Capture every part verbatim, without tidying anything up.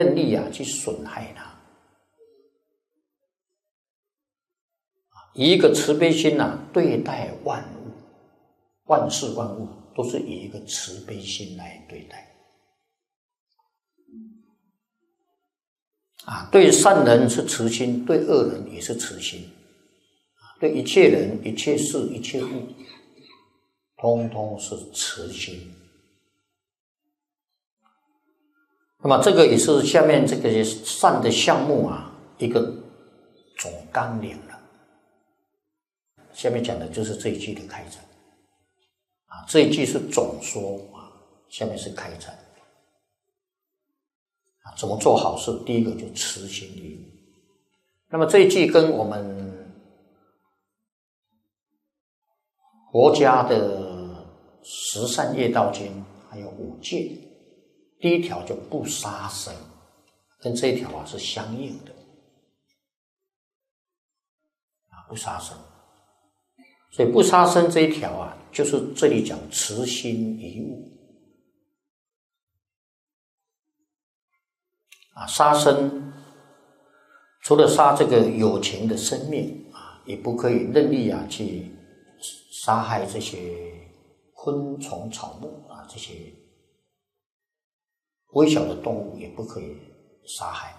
愿力啊去损害它。以一个慈悲心啊对待万物，万事万物都是以一个慈悲心来对待。啊，对善人是慈心，对恶人也是慈心，对一切人、一切事、一切物，通通是慈心。那么这个也是下面这个善的项目啊，一个总纲领了。下面讲的就是这一句的开展啊，这一句是总说啊，下面是开展。怎么做好事？第一个就慈心礼物。那么这一句跟我们国家的十善业道经还有五戒，第一条就不杀生，跟这一条啊是相应的啊，不杀生。所以不杀生这一条啊，就是这里讲慈心礼物。啊，杀生除了杀这个有情的生命啊，也不可以任意啊去杀害这些昆虫草木啊，这些微小的动物也不可以杀害。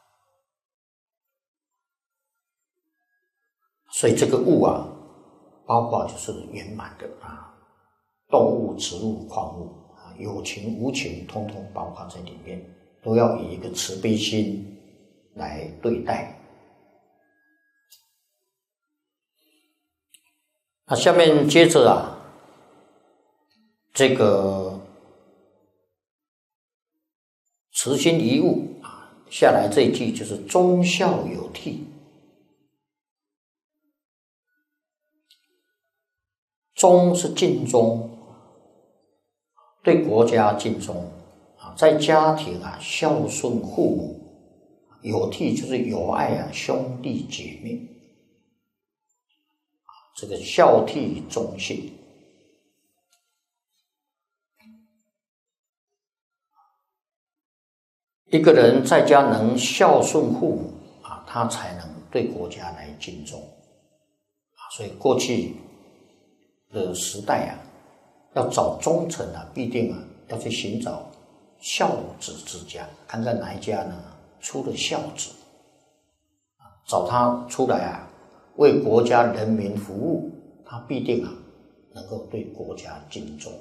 所以这个物啊，包括就是圆满的啊，动物、植物、矿物啊，有情无情，通通包括在里面。都要以一个慈悲心来对待。那下面接着啊，这个慈心礼物啊，下来这一句就是忠孝有悌。忠是尽忠，对国家尽忠。在家庭啊，孝顺父母，有悌就是有爱啊，兄弟姐妹，这个孝悌忠信。一个人在家能孝顺父母啊，他才能对国家来尽忠啊。所以过去的时代啊，要找忠臣啊，必定啊要去寻找孝子之家，看看哪一家呢出了孝子，找他出来啊，为国家人民服务，他必定啊能够对国家尽忠。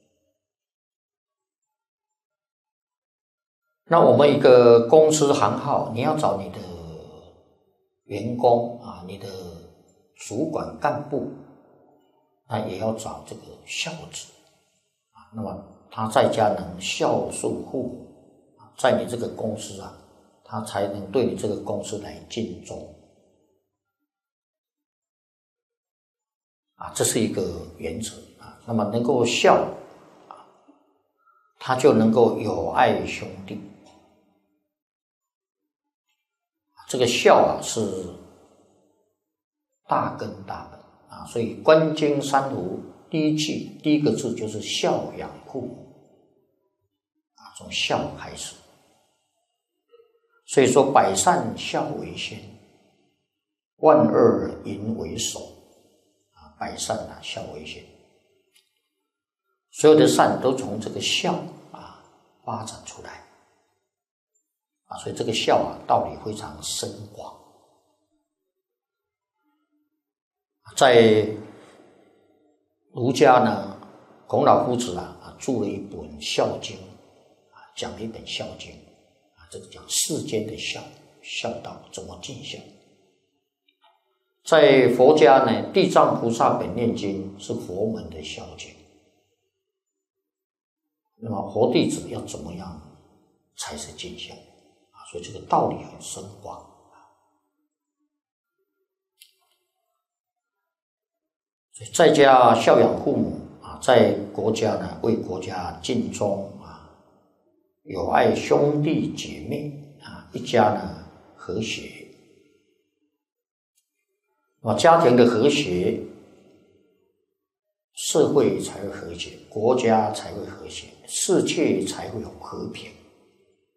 那我们一个公司行号，你要找你的员工啊，你的主管干部，那也要找这个孝子啊，那么他在家能孝顺父母，在你这个公司啊，他才能对你这个公司来尽忠啊，这是一个原则啊。那么能够孝啊，他就能够有爱兄弟。这个孝啊是大根大本啊，所以观经三途第一句第一个字就是孝养父母啊，从孝开始。所以说百善孝为先，万恶淫为首啊，百善啊孝为先，所有的善都从这个孝啊发展出来啊，所以这个孝啊道理非常深广。在儒家呢，孔老夫子啊著了一本《孝经》啊，讲了一本《孝经》啊，这个讲世间的孝，孝道怎么尽孝。在佛家呢，《地藏菩萨本愿经》是佛门的孝经。那么佛弟子要怎么样才是尽孝啊？所以这个道理很深广。所以在家孝养父母啊，在国家呢为国家尽忠啊，有爱兄弟姐妹啊，一家呢和谐。那么家庭的和谐，社会才会和谐，国家才会和谐，世界才会有和平。